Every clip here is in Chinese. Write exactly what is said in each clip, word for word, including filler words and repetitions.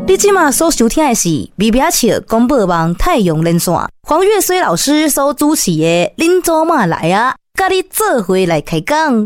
你现在所收听的是微微笑广播网太阳连线，黄月水老师所主持的《恁祖妈来啊》，甲你做伙来开讲。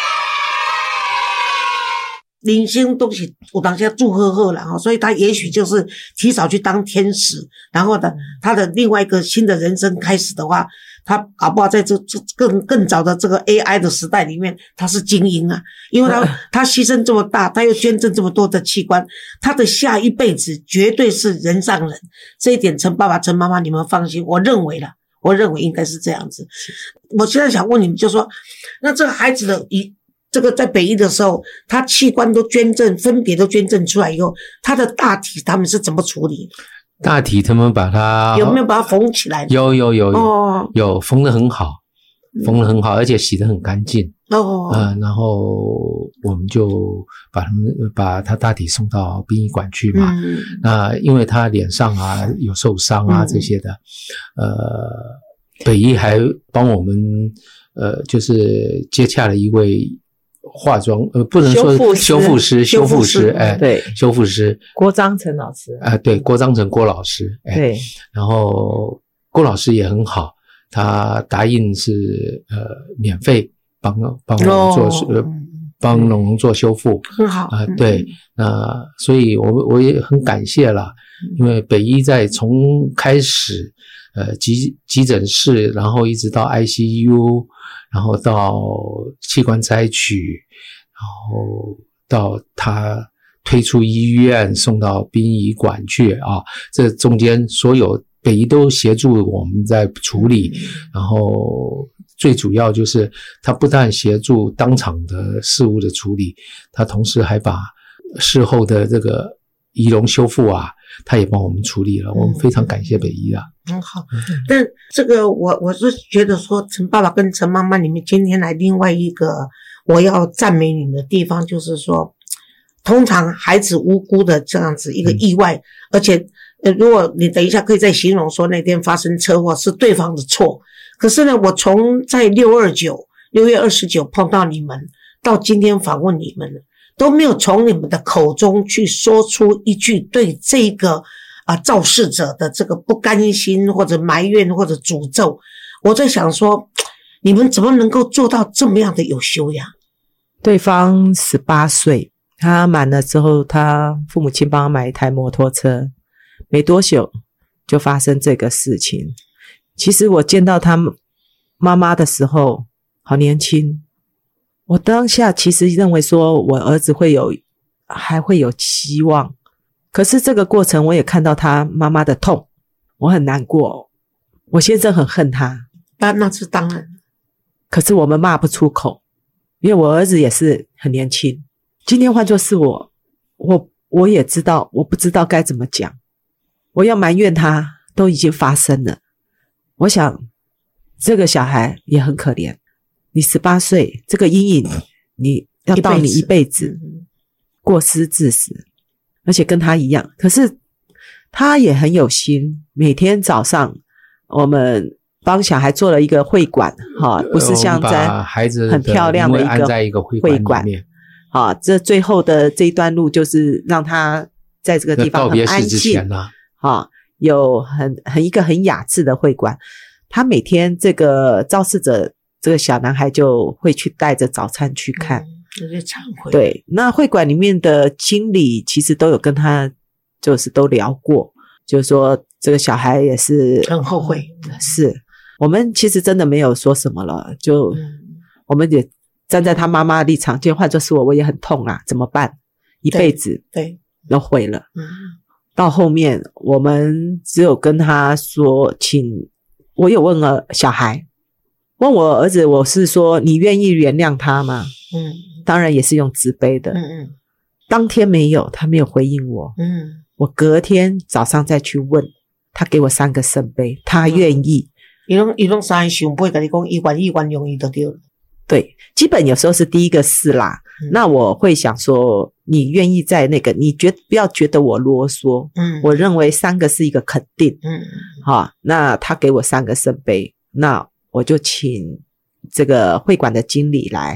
人生都是有当下祝贺贺啦，所以他也许就是提早去当天使，然后呢，他的另外一个新的人生开始的话，他搞不好在这这更更早的这个 A I 的时代里面，他是精英啊，因为他他牺牲这么大，他又捐赠这么多的器官，他的下一辈子绝对是人上人，这一点陈爸爸陈妈妈你们放心，我认为啦，我认为应该是这样子。我现在想问你们，就说那这个孩子的一这个在北医的时候，他器官都捐赠，分别都捐赠出来以后，他的大体他们是怎么处理？ 大体他们把它有没有把它缝起来？ 有有有有、 哦、 有缝得很好，缝得很好，而且洗得很干净。 哦， 呃，然后我们就把他们把他大体送到殡仪馆去嘛。 嗯， 那因为他脸上啊有受伤啊、嗯、这些的，呃，北医还帮我们呃就是接洽了一位。化妆呃不能说修复师修复师哎对修复师郭章成老师啊、呃、对郭章成郭老师哎对， 然后郭老师也很好，他答应是呃免费帮帮我们做、哦、呃帮龙龙做修复很好啊、呃、对那、呃、所以我我也很感谢啦，因为北医在从开始呃急急诊室，然后一直到 I C U。然后到器官摘取，然后到他推出医院送到殡仪馆去啊，这中间所有北医都协助我们在处理，然后最主要就是他不但协助当场的事务的处理，他同时还把事后的这个仪容修复啊他也帮我们处理了，我们非常感谢北医啊。 很好，但这个我我是觉得说，陈爸爸跟陈妈妈，你们今天来另外一个我要赞美你们的地方，就是说，通常孩子无辜的这样子一个意外，嗯、而且呃，如果你等一下可以再形容说那天发生车祸是对方的错，可是呢，我从在六二九六月二十九碰到你们，到今天访问你们，都没有从你们的口中去说出一句对这个。啊，肇事者的这个不甘心或者埋怨或者诅咒，我在想说，你们怎么能够做到这么样的有修养？ 对方十八岁，他满了之后，他父母亲帮他买一台摩托车，没多久就发生这个事情。其实我见到他妈妈的时候，好年轻，我当下其实认为说我儿子会有，还会有希望。可是这个过程我也看到他妈妈的痛，我很难过，我先生很恨他， 那那是当然， 可是我们骂不出口，因为我儿子也是很年轻，今天换作是我，我我也知道，我不知道该怎么讲，我要埋怨他都已经发生了，我想这个小孩也很可怜，你十八岁这个阴影你要到你一辈子，过失致死，而且跟他一样，可是他也很有心，每天早上我们帮小孩做了一个会馆，哈，不是像在很漂亮的一个在一个会馆，啊，这最后的这一段路就是让他在这个地方很安静，啊，有很很一个很雅致的会馆，他每天这个肇事者这个小男孩就会去带着早餐去看。嗯就是忏悔。 对，那会馆里面的经理其实都有跟他就是都聊过，就是说这个小孩也是很后悔， 是我们其实真的没有说什么了，就、嗯、我们也站在他妈妈的立场，就换作是我我也很痛啊，怎么办？一辈子对都毁了。 嗯， 到后面我们只有跟他说，请我有问了小孩，问我儿子，我是说你愿意原谅他吗？ 嗯。 当然也是用慈悲的， 嗯嗯， 当天没有，他没有回应我， 嗯， 我隔天早上再去问，他给我三个圣杯，他愿意。 伊拢伊拢三个圣杯，跟你讲，伊愿意原谅伊就对了。 对，基本有时候是第一个是啦，嗯、那我会想说，你愿意在那个，你觉不要觉得我啰嗦， 嗯， 我认为三个是一个肯定， 嗯， 好，那他给我三个圣杯，那我就请这个会馆的经理来。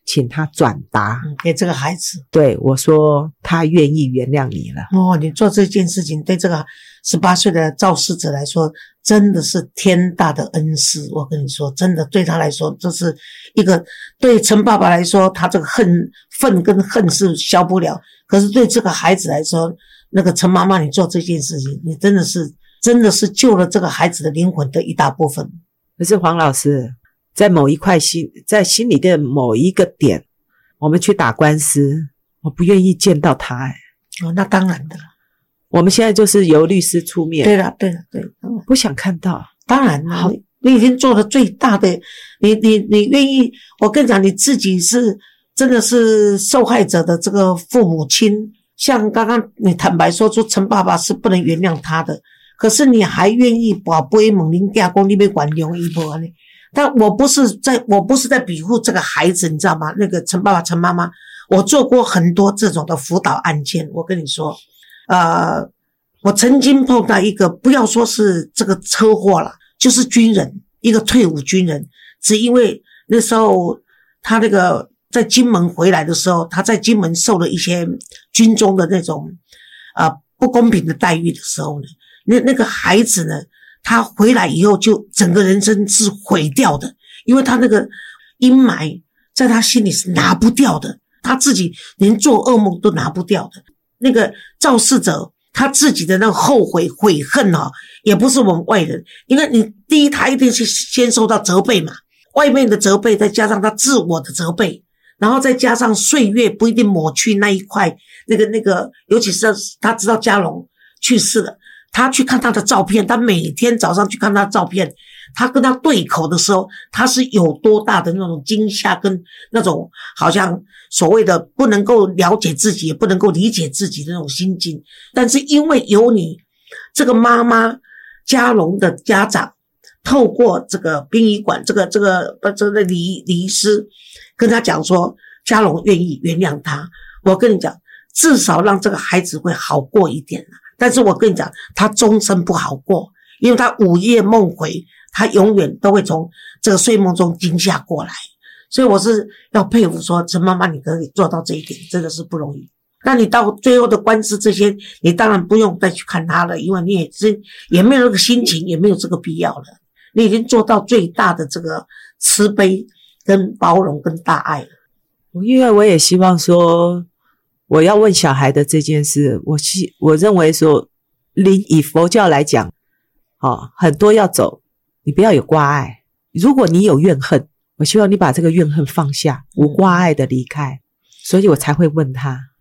请他转达、 嗯、给这个孩子。 对我说他愿意原谅你了。 哦，你做这件事情对这个十八岁的肇事者来说真的是天大的恩师。我跟你说真的，对他来说这是一个，对陈爸爸来说他这个恨愤跟恨是消不了，可是对这个孩子来说，那个陈妈妈你做这件事情，你真的是真的是救了这个孩子的灵魂的一大部分。 可是黄老师在某一块心，在心里的某一个点，我们去打官司，我不愿意见到他。哎， 哦，那当然的了。 我们现在就是由律师出面。 对了，对了，对了， 不想看到。 当然了，你你已经做了最大的，你你你愿意，我跟你讲，你自己是真的是受害者的这个父母亲。像刚刚你坦白说出陈爸爸是不能原谅他的，可是你还愿意把杯问恁囝讲你要原谅伊无呢？但我不是在我不是在庇护这个孩子，你知道吗？那个陈爸爸陈妈妈，我做过很多这种的辅导案件。我跟你说，呃，我曾经碰到一个，不要说是这个车祸了，就是军人，一个退伍军人，只因为那时候他那个在金门回来的时候，他在金门受了一些军中的那种呃不公平的待遇的时候呢，那那个孩子呢，他回来以后就整个人生是毁掉的，因为他那个阴霾在他心里是拿不掉的，他自己连做噩梦都拿不掉的。那个肇事者他自己的那个后悔悔恨啊，也不是我们外人，因为你第一他一定是先受到责备嘛，外面的责备再加上他自我的责备，然后再加上岁月不一定抹去那一块那个那个，尤其是他知道嘉龙去世了，他去看他的照片，他每天早上去看他的照片，他跟他对口的时候，他是有多大的那种惊吓跟那种好像所谓的不能够了解自己也不能够理解自己的那种心境。但是因为有你这个妈妈嘉龙的家长透过这个殡仪馆这个这个这个李李医师跟他讲说嘉龙愿意原谅他，我跟你讲至少让这个孩子会好过一点。但是我跟你讲他终身不好过，因为他午夜梦回，他永远都会从这个睡梦中惊吓过来。所以我是要佩服说陈妈妈你可以做到这一点真的是不容易。那你到最后的官司这些你当然不用再去看他了，因为你也是也没有那个心情也没有这个必要了，你已经做到最大的这个慈悲跟包容跟大爱了。 因为我也希望说我要问小孩的这件事，我希我认为说以佛教来讲哦，很多要走，你不要有挂碍。如果你有怨恨，我希望你把这个怨恨放下，无挂碍的离开。所以我才会问他